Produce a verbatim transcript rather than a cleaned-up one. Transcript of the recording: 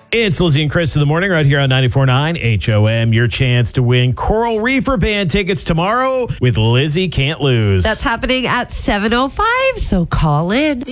It's Lizzie and Chris in the morning right here on ninety-four point nine H O M. Your chance to win Coral Reefer Band tickets tomorrow with Lizzie Can't Lose. That's happening at seven oh five, so call in.